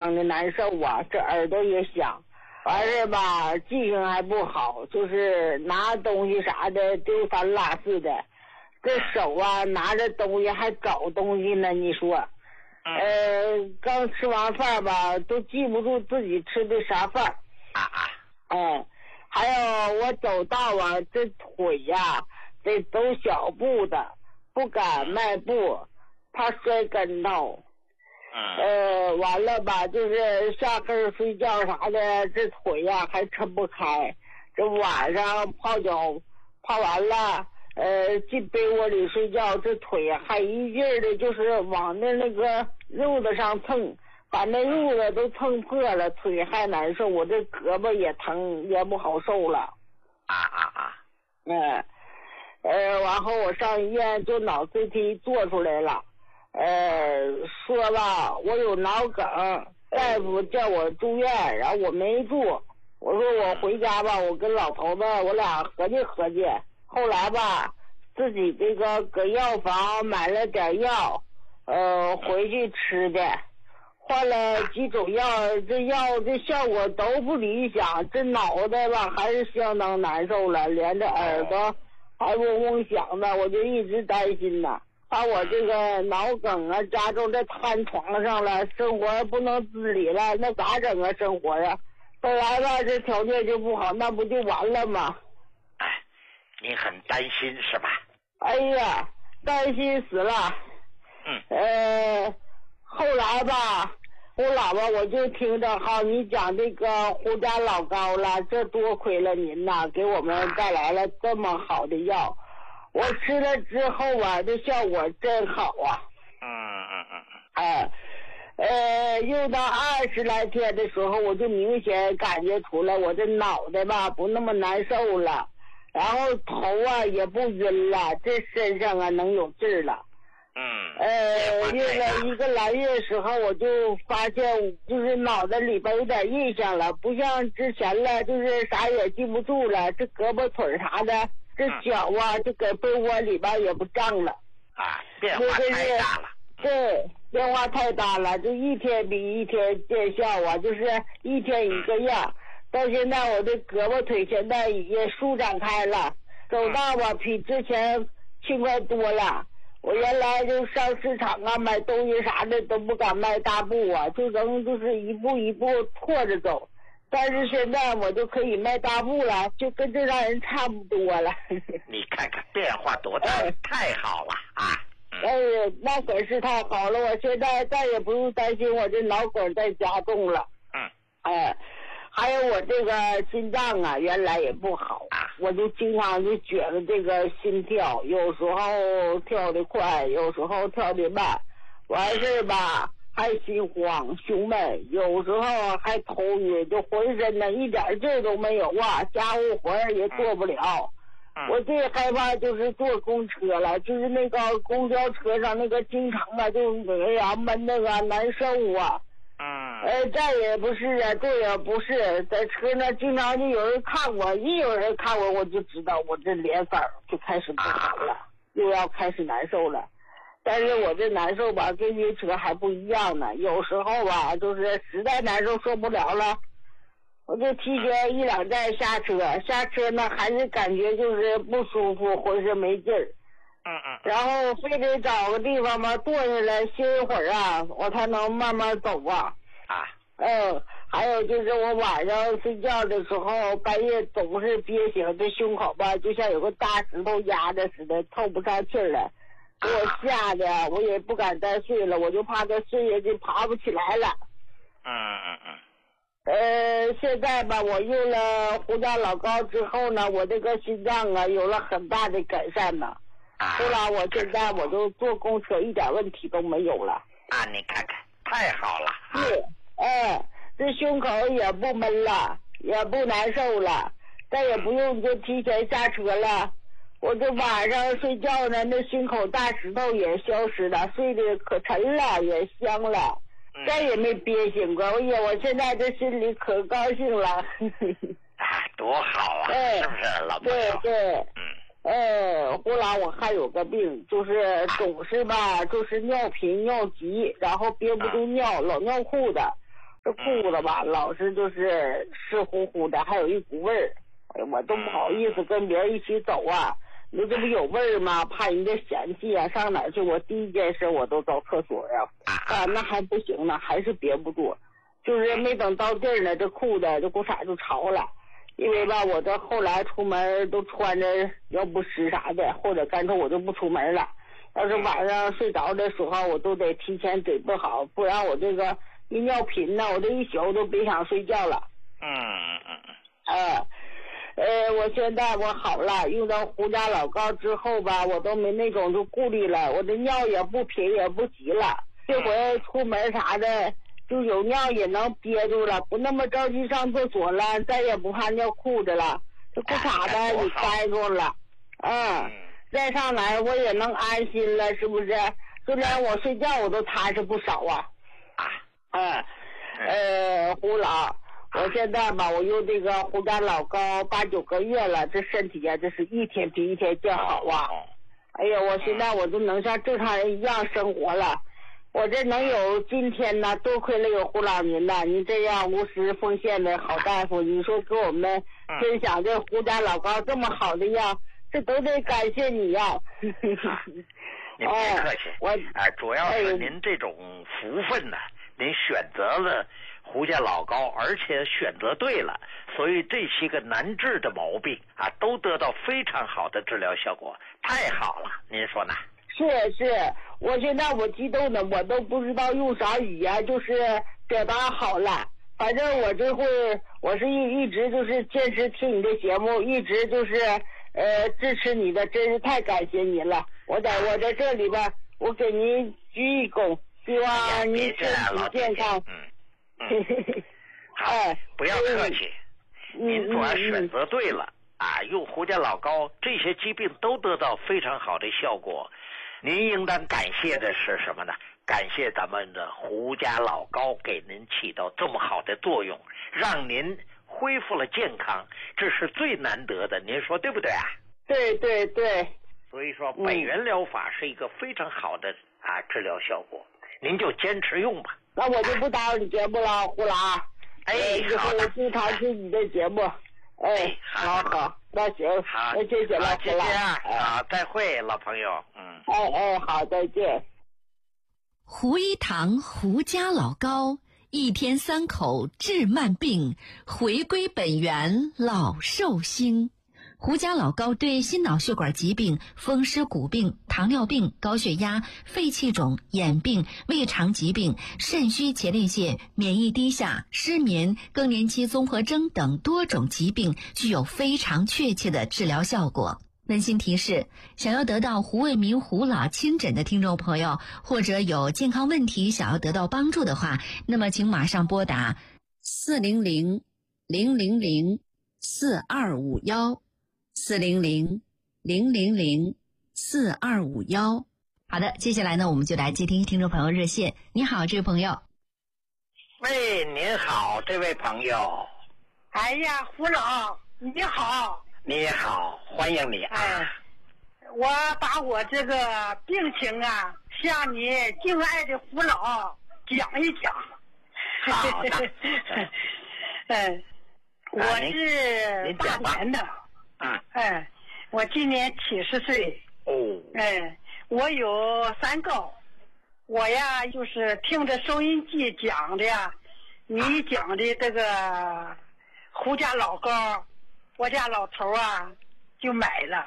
常的难受啊，这耳朵也响，完事吧，记性还不好，就是拿东西啥的丢三落四的，这手啊拿着东西还找东西呢，你说，刚吃完饭吧，都记不住自己吃的啥饭。还有我走道啊，这腿呀，得走小步的，不敢迈步，怕摔跟头。完了吧，就是下课睡觉啥的，这腿呀还撑不开。这晚上泡脚，泡完了，进被窝里睡觉，这腿还一劲儿的，就是往那个褥子上蹭。把那褥子都蹭破了，腿还难受，我这胳膊也疼，也不好受了。然后我上医院做脑 CT 做出来了，说吧我有脑梗，大夫叫我住院，然后我没住，我说我回家吧，我跟老头子我俩合计合计，后来吧自己这个搁药房买了点药，回去吃的。换了几种药，这药这效果都不理想，这脑袋吧还是相当难受了，连着耳朵还嗡嗡响的，我就一直担心呢，把我这个脑梗啊加重在瘫床上了，生活不能自理了，那咋整啊生活呀？本来吧这条件就不好，那不就完了吗？ 你很担心是吧？ 哎呀，担心死了。后来吧，我老婆我就听着好你讲这个胡家老高了，这多亏了您呐，给我们带来了这么好的药，我吃了之后啊，这效果真好啊。用到20来天的时候，我就明显感觉出来我这脑袋吧不那么难受了，然后头啊也不晕了，这身上啊能有劲儿了。用了1个来月时候，我就发现就是脑袋里边有点印象了，不像之前了，就是啥也记不住了，这胳膊腿啥的，这脚啊就搁被窝里边也不胀了。 变化太大了。 对，变化太大了，就一天比一天见效啊，就是一天一个样。到现在我的胳膊腿现在也舒展开了，走道吧比之前轻快多了。我原来就上市场啊买东西啥的都不敢迈大步啊，就能就是一步一步拖着走，但是现在我就可以迈大步了，就跟正常人差不多了。 你看看变化多大，太好了啊！ 那可是太好了，我现在再也不用担心我这脑梗再加重了。还有我这个心脏啊原来也不好，我就经常就觉得这个心跳有时候跳得快，有时候跳得慢，完事吧还心慌胸闷，有时候还头晕，就浑身呢一点劲儿都没有啊，家务活也做不了。我最害怕就是坐公车了，就是那个公交车上那个经常吧就闷那个难受啊。这也不是啊，这也不是，在车上经常就有人看我，一有人看我，我就知道我这脸色就开始不好了，又要开始难受了。但是我这难受吧，跟晕车还不一样呢。有时候吧，就是实在难受受不了了，我就提前1、2站下车，下车呢还是感觉就是不舒服，浑身没劲儿。然后非得找个地方吧坐下来歇一会儿啊，我才能慢慢走啊。还有就是我晚上睡觉的时候，半夜总是憋醒，这胸口吧就像有个大石头压着似的，透不上气儿来，给我吓得我也不敢再睡了，我就怕再睡下去爬不起来了。现在吧我用了胡家老高之后呢，我这个心脏啊有了很大的改善呢。后来我现在我就坐公车一点问题都没有了。 你看看太好了。 是，这胸口也不闷了，也不难受了，再也不用就提前下车了。我这晚上睡觉呢，那心口大石头也消失了，睡得可沉了，也香了，再也没憋醒过。我现在这心里可高兴了。 多好啊，是不是老朋友？ 对。后来我还有个病，就是总是吧，就是尿频尿急，然后憋不住尿，老尿裤子。 这裤子吧，老是就是湿乎乎的，还有一股味儿。哎，我都不好意思跟别人一起走啊。你这不有味儿吗？怕人家嫌弃啊。上哪儿去？我第一件事我都找厕所呀。那还不行呢，还是憋不住。就是没等到地儿呢，这裤子这裤衩就潮了。因为吧，我这后来出门都穿着，要不湿啥的，或者干脆我就不出门了。要是晚上睡着的时候，我都得提前准备好，不然我这个一尿频呢，我这一宿都别想睡觉了。我现在我好了，用到胡家老膏之后吧，我都没那种就顾虑了，我的尿也不频也不急了。这回出门啥的，就有尿也能憋住了，不那么着急上厕所了，再也不怕尿裤子了，这裤衩子也塞住了。再上来我也能安心了，是不是？就连我睡觉我都踏实不少啊。胡老，我现在吧，我用这个胡家老膏8、9个月了，这身体呀，这是一天比一天见好啊。哎呀，我现在我都能像正常人一样生活了。我这能有今天呢，多亏了有胡老您呐，您这样无私奉献的好大夫，你说给我们分享这胡家老膏这么好的药，这都得感谢你呀。 您别客气，主要是您这种福分呢，您选择了胡家老膏，而且选择对了，所以这些个难治的毛病啊，都得到非常好的治疗效果，太好了，您说呢？ 是，我现在我激动的，我都不知道用啥语言，就是表达好了。反正我这会，我是一直就是坚持听你的节目，一直就是支持你的，真是太感谢您了。我在这里边，我给您鞠一躬，希望您身体健康。 好，不要客气，您主要选择对了用胡家老膏，这些疾病都得到非常好的效果。您应当感谢的是什么呢？感谢咱们的胡家老膏给您起到这么好的作用，让您恢复了健康，这是最难得的，您说对不对啊？ 对。 所以说北元疗法是一个非常好的治疗效果，您就坚持用吧。 那我就不打扰你节目了，胡老。 好的。 我经常听你的节目。好，那行， 好， 那谢谢了， 谢谢啊，再会，老朋友。 好，再见。 胡一堂胡家老膏，1天3口治慢病，回归本源老寿星。胡家老膏对心脑血管疾病、风湿骨病、糖尿病、高血压、肺气肿、眼病、胃肠疾病、肾虚前列腺、免疫低下、失眠、更年期综合征等多种疾病具有非常确切的治疗效果。温馨提示，想要得到胡卫民胡老亲诊的听众朋友，或者有健康问题想要得到帮助的话，那么请马上拨打400-000-4251，400-000-4251。好的，接下来呢，我们就来接听听众朋友热线。你好，这位朋友。 喂，您好，这位朋友。 哎呀，胡老，你好。 你好，欢迎你我把我这个病情向你敬爱的胡老讲一讲。 好的。 我是大连的。我今年70岁。我有3高。我呀，就是听着收音机讲的你讲的这个胡家老膏，我家老头就买了。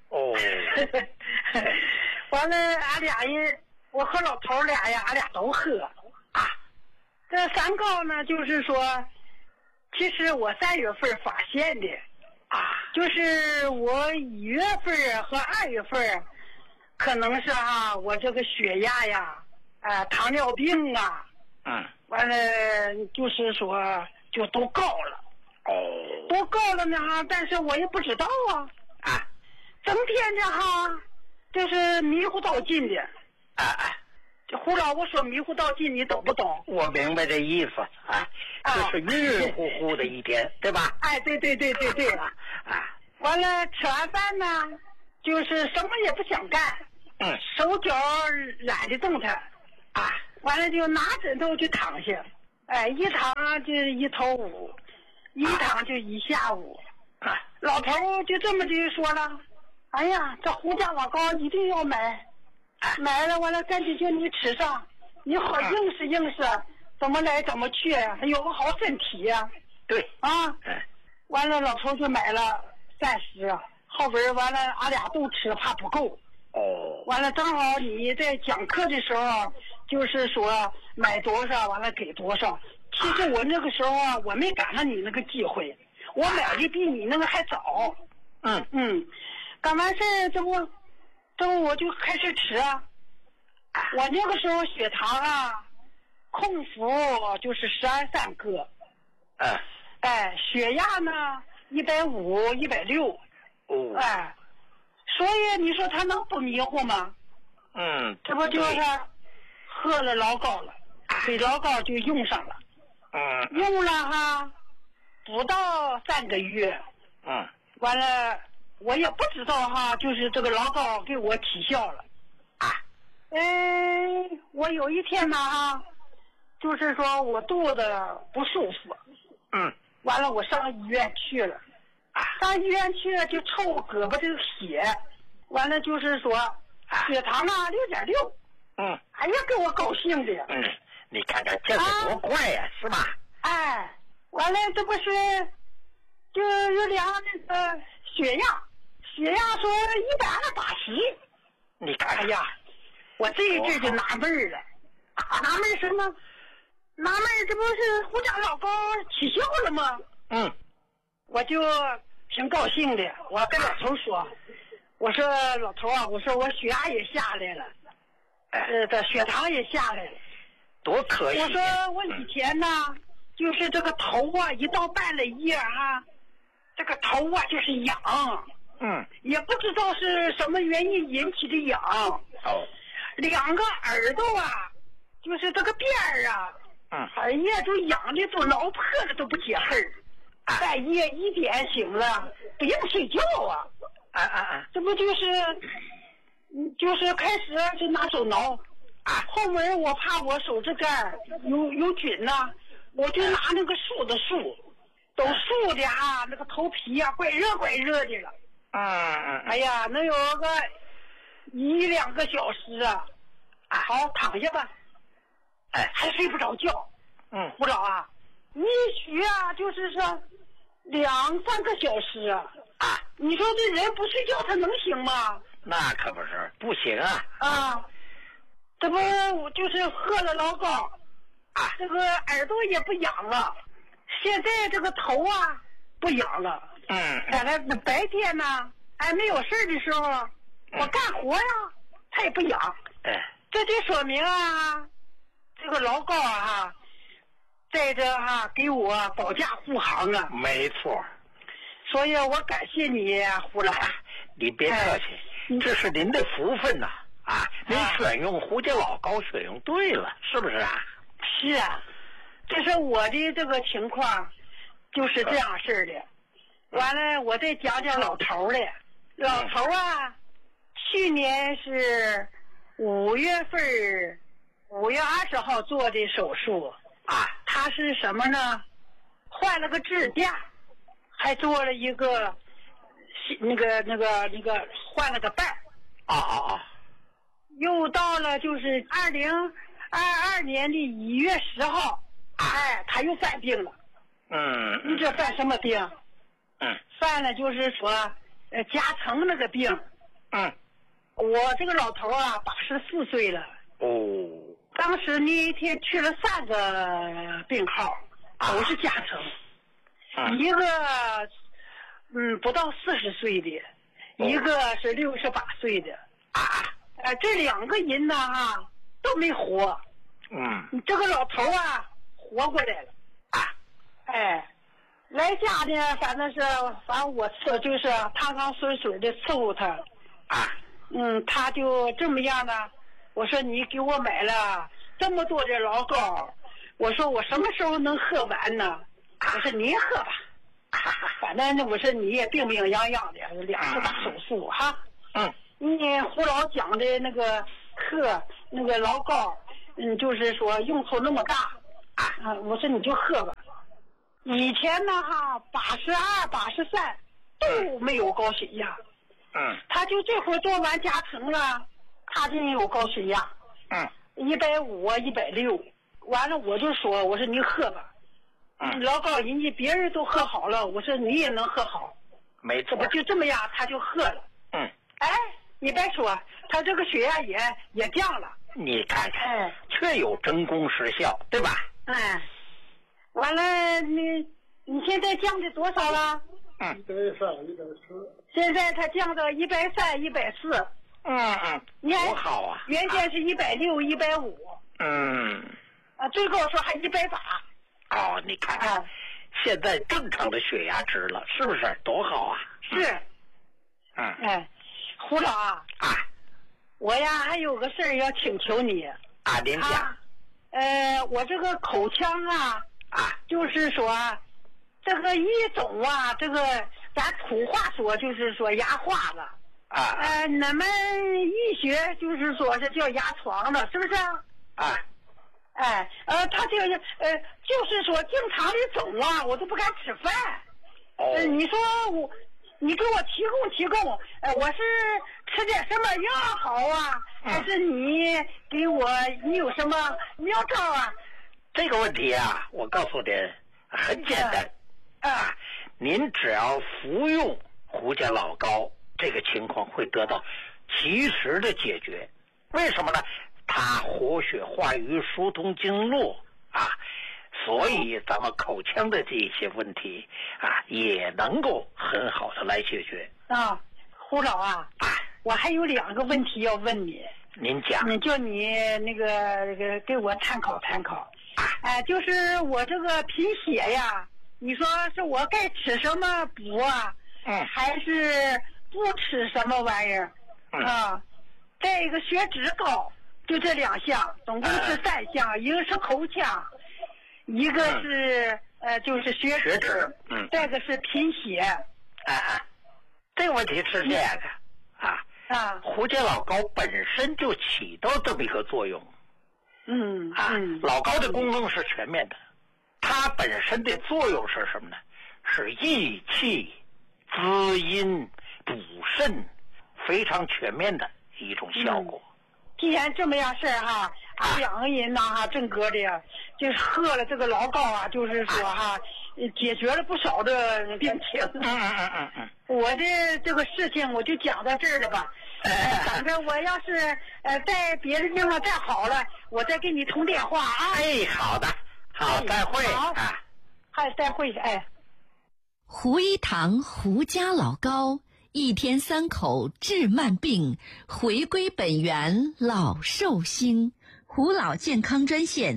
完了，俺俩人，我和老头俩俺俩都喝。这3高呢，就是说，其实我3月份发现的。就是我1月份和2月份，可能是我这个血压糖尿病完了就是说就都高了。都高了呢但是我也不知道整天就是迷糊到尽的。这胡老，我说迷糊到尽，你懂不懂？ 我明白这意思就是晕晕乎乎的一天，对吧？ 对。完了吃完饭呢，就是什么也不想干。手脚懒得动弹。完了就拿枕头就躺下。 一趟就1头5，一趟就1下午。老头就这么就说了，哎呀，这胡家老糕一定要买，买了完了赶紧叫你吃上，你好硬实硬实，怎么来怎么去，还有个好身体呀。 对啊，完了老头就买了30，后边完了俺俩都吃怕不够。完了正好你在讲课的时候，就是说买多少完了给多少。其实我那个时候啊，我没赶上你那个机会，我买的比你那个还早。赶完事儿这不我就开始吃啊。我那个时候血糖啊空腹就是12-13个。血压呢150、160。所以你说他能不迷糊吗？这不就是喝了老高了，给老高就用上了。用了哈，不到3个月。完了，我也不知道哈，就是这个老高给我起效了。我有一天呢哈，就是说我肚子不舒服。完了我上医院去了。上医院去了就抽胳膊这个血，完了就是说血糖啊6.6。哎呀，给我高兴的。 你看看这是多快呀，是吧？ 完了这不是就有量那个血压说180。 你看， 哎呀，我这一阵就纳闷了。纳闷什么？纳闷这不是胡家老高起效了吗？我就挺高兴的，我跟老头说，我说老头啊，我说我血压也下来了，这血糖也下来了， 多可惜。 我说我以前呢，就是这个头啊，一到半了夜啊，这个头啊就是痒，也不知道是什么原因引起的痒。2个耳朵啊，就是这个边儿啊，哎呀，都痒的都挠破了，都不解恨儿。半夜1点醒了，不用睡觉啊！这不就是开始就拿手挠，后面我怕我手指盖有菌呐，我就拿那个梳子梳，都梳的那个头皮怪热的了。哎呀，能有个1-2个小时啊！好，躺下吧。还睡不着觉。胡老啊，你许就是说2-3个小时啊！你说这人不睡觉他能行吗？ 那可不行啊！ 这不我就是喝了老高这个耳朵也不痒了，现在这个头不痒了。白天呢，没有事的时候，我干活他也不痒。这就说明这个老高在这给我保驾护航啊。 没错。 所以我感谢你，胡老。 你别客气，这是您的福分呐！您选用胡家老高选用对了，是不是啊？ 是啊，这是我的这个情况，就是这样式的。完了，我再讲讲老头的。老头去年是5月20号做的手术他是什么呢？换了个支架，还做了一个那个换了个瓣又到了就是2022年的1月10号他又犯病了。你这犯什么病？犯了就是说夹层那个病。我这个老头84岁了。当时那一天去了3个病号，都是夹层。一个不到40岁的，一个是68岁的。这2个人呢都没活。这个老头活过来了。来家呢，反正我就是汤汤水水的伺候他。他就这么样呢。我说你给我买了这么多的老高，我说我什么时候能喝完呢？我说你喝吧，反正我说你也病病殃殃的，2次大手术你胡老讲的那个课那个老高，就是说用处那么大， 我说你就喝吧。以前呢82、83都没有高血压。他就这会儿做完加成了，他就有高血压。150、160。完了我就说，我说你喝吧。老高人家别人都喝好了，我说你也能喝好。 没错。 就这么样，他就喝了。你别说，他这个血压也降了。 你看看，确有真功实效，对吧？ 完了，你现在降的多少了？130、140。现在他降到130、140。 你看多好啊！ 原先是160、150。最高说还180。 你看看，现在正常的血压值了，是不是多好啊？ 是。胡老我呀还有个事儿要请求你。 您讲。 我这个口腔就是说这个一种这个咱土话说就是说牙化了。咱们医学就是说是叫牙床了，是不是？他这个就是说经常的肿我都不敢吃饭。你说你给我提供，我是吃点什么药好还是你给我你有什么妙招这个问题我告诉您很简单。您只要服用胡家老膏，这个情况会得到及时的解决。为什么呢？它活血化瘀，疏通经络所以咱们口腔的这些问题也能够很好的来解决。 胡老我还有2个问题要问你。 您讲。 你叫你那个给我参考参考。就是我这个贫血呀，你说是我该吃什么补还是不吃什么玩意儿？再一个血脂高，就这2项，总共是3项，一个是口腔，一个是就是血脂，再一个是贫血。 这个问题是这样的胡家老膏本身就起到这么一个作用。老膏的功能是全面的，它本身的作用是什么呢？是益气、滋阴、补肾，非常全面的一种效果。 既然这么样事儿俺2个人正搁的就是喝了这个老膏就是说解决了不少的病情。我的这个事情我就讲到这儿了吧。等着我要是在别的地方再好了，我再给你通电话好的，好，再会再会。 胡一堂胡家老膏，1天3口治慢病，回归本源老寿星。胡老健康专线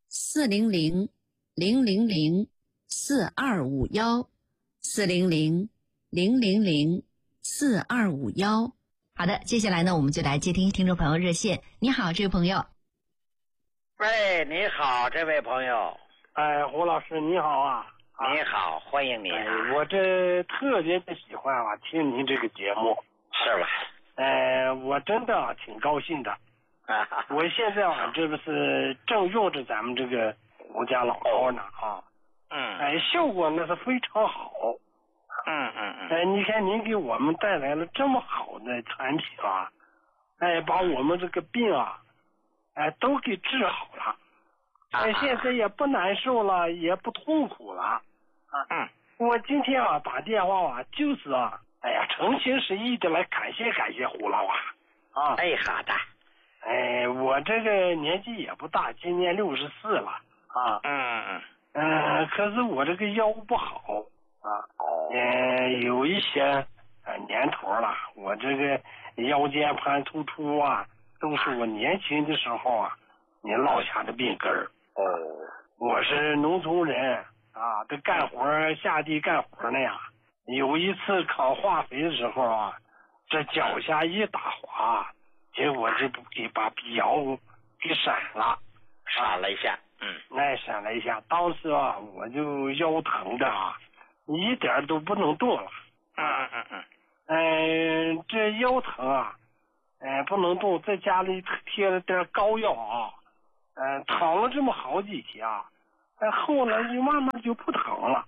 400-000-4251，400-000-4251。好的，接下来呢，我们就来接听听众朋友热线。你好，这位朋友。 喂，你好，这位朋友。 胡老师你好你好，欢迎你我这特别的喜欢听您这个节目。 是吧？ 我真的挺高兴的。我现在这不是正用着咱们这个胡家老膏呢效果那是非常好。你看您给我们带来了这么好的产品把我们这个病都给治好了。现在也不难受了，也不痛苦了。我今天打电话就是诚心实意的来感谢胡老好的。 我这个年纪也不大，今年64了可是我这个腰不好有一些年头了，我这个腰间盘突出都是我年轻的时候你落下的病根儿。我是农村人这干活下地干活那样，有一次扛化肥的时候这脚下一打滑，结果就把腰给闪了一下。 闪了一下，当时我就腰疼的一点都不能动了。这腰疼不能动，在家里贴了点膏药躺了这么好几天后来就慢慢就不疼了。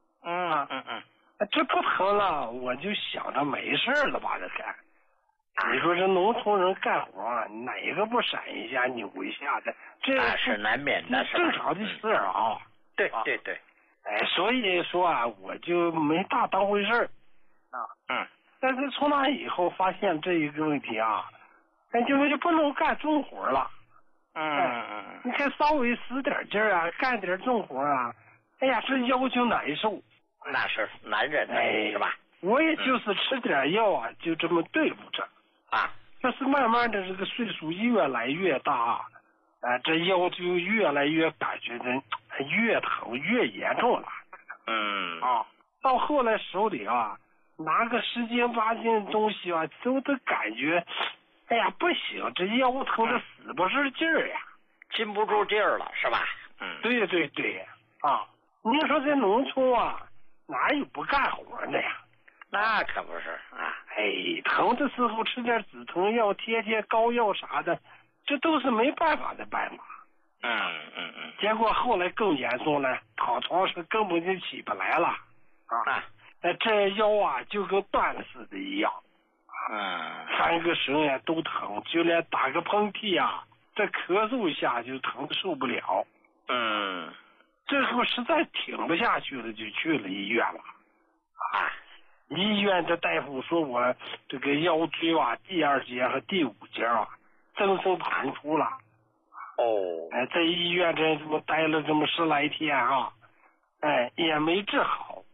这不疼了，我就想着没事了吧，这干。你说这农村人干活啊，哪个不闪一下扭一下的？这是难免的， 正常的事啊。 对对对。 所以说啊，我就没大当回事儿。但是从那以后发现这一个问题啊，就不能干重活了。你看稍微使点劲儿啊，干点重活啊，哎呀，这腰就难受。 那是男人的，是吧？ 我也就是吃点药啊，就这么对付着。但是慢慢的这个岁数越来越大，这腰就越来越感觉的越疼越严重了。到后来手里啊拿个10斤8斤的东西啊，都得感觉，哎呀不行，这腰疼的使不是劲儿呀， 禁不住劲儿了，是吧？ 对对对你说这农村啊，哪有不干活的呀？ 那可不是啊！ 疼的时候吃点止疼药，贴膏药啥的，这都是没办法的办法。结果后来更严重了，躺床上根本就起不来了。这腰啊就跟断了似的一样。翻个身呀都疼，就连打个喷嚏啊，这咳嗽一下就疼的受不了。最后实在挺不下去了，就去了医院了。医院的大夫说我这个腰椎啊第2节和第5节啊增生突出了。在医院这么待了这么10来天啊，也没治好。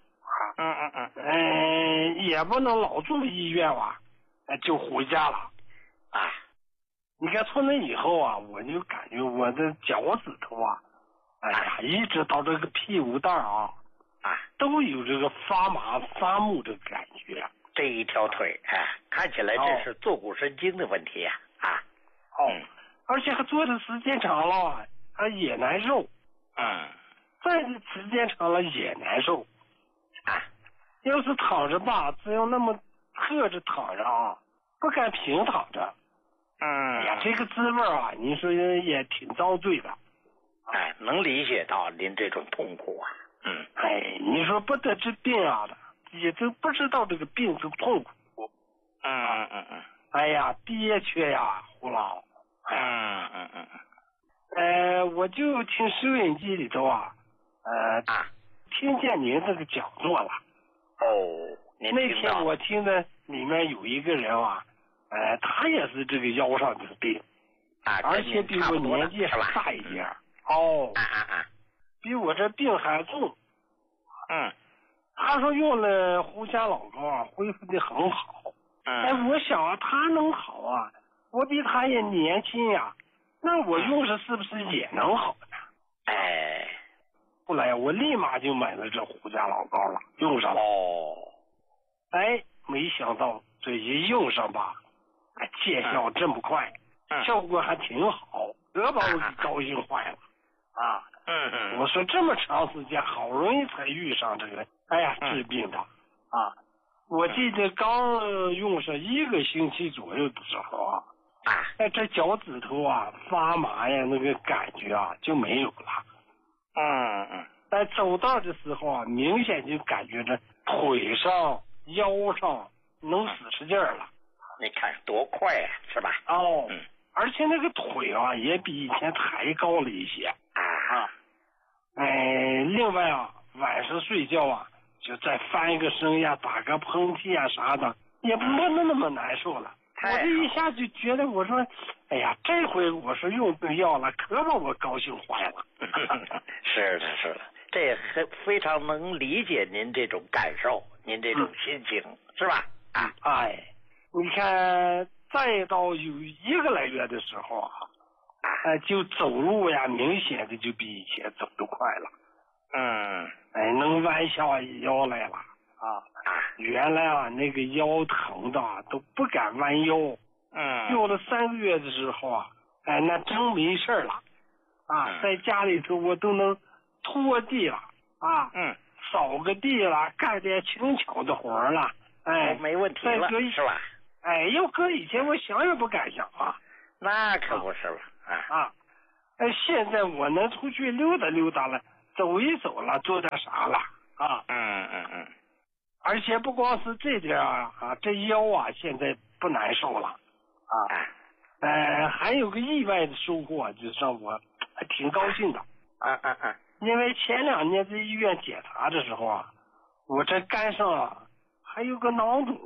也不能老住医院啊，就回家了。你看从那以后啊，我就感觉我的脚趾头啊，一直到这个屁股蛋啊，都有这个发麻发木的感觉。 这一条腿，看起来这是坐骨神经的问题呀。 而且还坐的时间长了，也难受。站的时间长了也难受。要是躺着吧，只要那么侧着躺着啊，不敢平躺着。这个滋味啊，你说也挺遭罪的。 能理解到您这种痛苦啊。 你说不得治病啊的，也都不知道这个病是痛苦。憋屈呀，胡老。我就听收音机里头啊，听见您这个讲座了。那天我听的里面有一个人啊，他也是这个腰上的病，而且比我年纪还大一点。比我这病还重。他说用了胡家老膏啊，恢复的很好。我想啊，他能好啊，我比他也年轻呀，那我用上是不是也能好呢？后来我立马就买了这胡家老膏了，用上了。没想到这一用上吧，见效这么快，效果还挺好，把我给高兴坏了。我说这么长时间好容易才遇上这个治病的。我记得刚用上1个星期左右的时候啊，这脚趾头啊发麻呀，那个感觉啊就没有了。在走道的时候啊，明显就感觉这腿上腰上能使劲儿了。 你看多快呀，是吧？ 而且那个腿啊也比以前抬高了一些。另外啊，晚上睡觉啊就再翻个身呀，打个喷嚏啊啥的，也不能那么难受了。我这一下就觉得，我说，这回我是用对药了，可把我高兴坏了。 是的，这也非常能理解您这种感受，您这种心情，是吧？ 你看，再到有1个来月的时候啊，就走路呀，明显的就比以前走得快了。能弯下腰来了。原来啊，那个腰疼的都不敢弯腰。用了3个月的时候啊，那真没事了。在家里头我都能拖地了。扫个地了，干点轻巧的活了。 没问题了，是吧？ 要搁以前我想也不敢想啊。 那可不是了。 现在我能出去溜达溜达了， 走一走了，做点啥了啊？而且不光是这点啊，这腰啊现在不难受了啊。还有个意外的收获，就让我还挺高兴的。因为前2年在医院检查的时候啊，我这肝上啊还有个囊肿。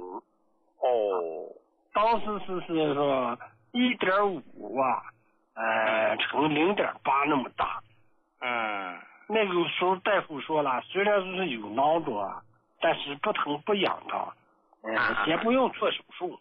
当时是说1.5啊，乘0.8那么大。那个时候大夫说了，虽然是有囊肿啊，但是不疼不痒的，也不用做手术。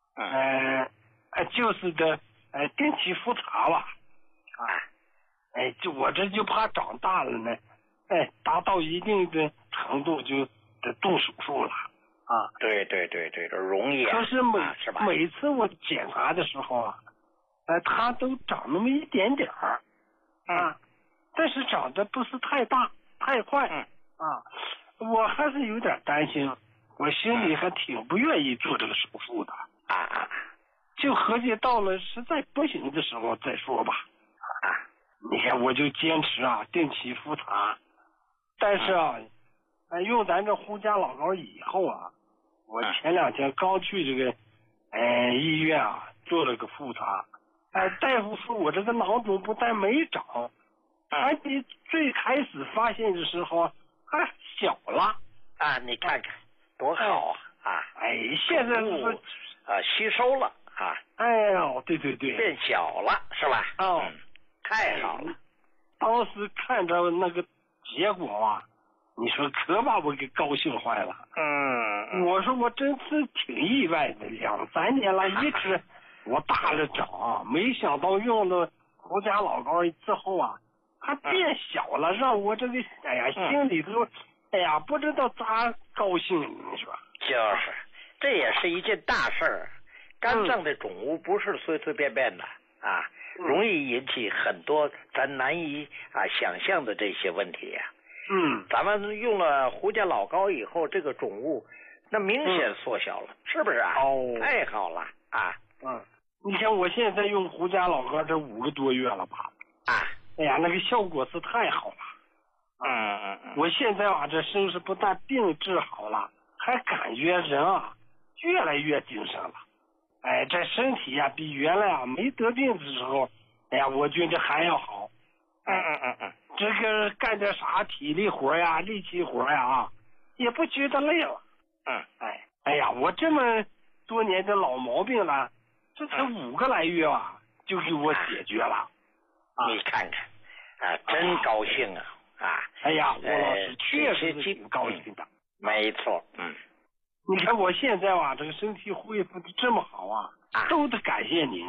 就是的，定期复查吧。就我这就怕长大了呢，达到一定的程度就得动手术了啊。 对，容易啊。 可是每次我检查的时候啊，它都长那么一点点儿啊，但是长得不是太大太快啊，我还是有点担心，我心里还挺不愿意做这个手术的就合计到了实在不行的时候再说吧你看我就坚持定期复查，但是用咱这胡家老高以后我前2天刚去这个医院做了个复查，大夫说我这个囊肿不但没长，还比最开始发现的时候还小了你看看多好现在是吸收了对， 变小了是吧？太好了。 当时看着那个结果你说可把我给高兴坏了。我说我真是挺意外的，2、3年了一直我大了长，没想到用了胡家老高之后还变小了，让我这个心里头不知道咋高兴，你说。 就是这也是一件大事儿。肝脏的肿物不是随随便便的容易引起很多咱难以想象的这些问题咱们用了胡家老高以后，这个肿物那明显缩小了，是不是太好了你看我现在用胡家老高这5个多月了吧那个效果是太好了我现在这身是不但病治好了，还感觉人越来越精神了。这身体比原来没得病的时候，我觉得还要好。这个干点啥体力活力气活也不觉得累了。我这么多年的老毛病了，这才5个来月就给我解决了。 你看看真高兴胡老师确实是挺高兴的。 没错。 你看我现在这个身体恢复的这么好都得感谢您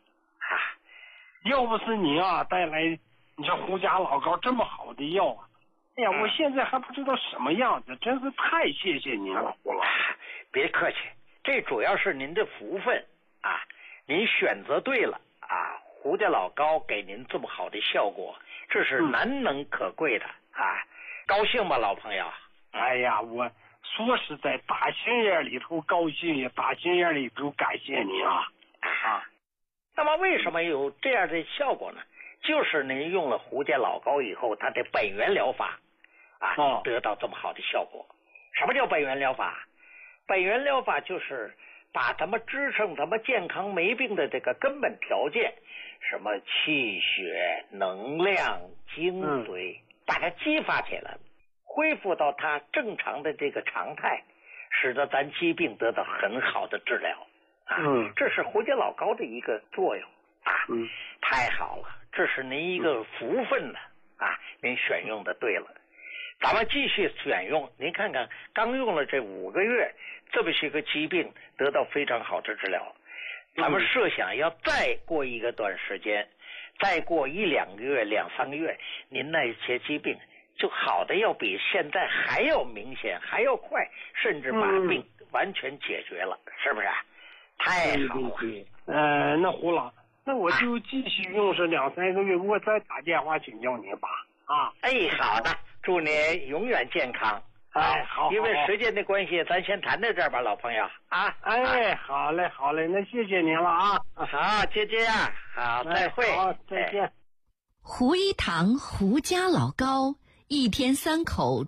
要不是您带来你这胡家老高这么好的药我现在还不知道什么样子，真是太谢谢您了，胡老师。 别客气，这主要是您的福分您选择对了胡家老高给您这么好的效果，这是难能可贵的高兴吧，老朋友？ 我说实在，打心眼里头高兴，也打心眼里头感谢您那么为什么有这样的效果呢？就是您用了胡家老高以后，它的本源疗法得到这么好的效果。什么叫本源疗法？本源疗法就是把咱们支撑咱们健康没病的这个根本条件，什么气血、能量、精髓，把它激发起来，恢复到它正常的这个常态，使得咱疾病得到很好的治疗这是胡家老高的一个作用太好了，这是您一个福分了您选用的对了。咱们继续选用，您看看刚用了这5个月，这么些个疾病得到非常好的治疗。咱们设想要再过一个段时间，再过1、2个月、2、3个月，您那些疾病就好的要比现在还要明显，还要快，甚至把病完全解决了，是不是？太好了。 那胡老，那我就继续用上2、3个月，我再打电话请教您吧。 好的，祝您永远健康。 好。 因为时间的关系，咱先谈到这儿吧，老朋友好嘞，那谢谢您了好，接好，再会。 好，再见。 胡一堂胡家老高一天3口